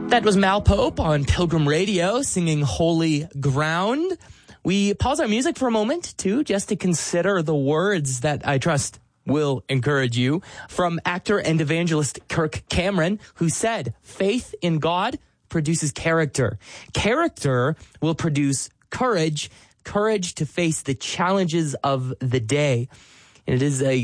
That was Mal Pope on Pilgrim Radio singing Holy Ground. We pause our music for a moment, too, just to consider the words that I trust will encourage you from actor and evangelist Kirk Cameron, who said, "Faith in God produces character. Character will produce courage, courage to face the challenges of the day." And it is a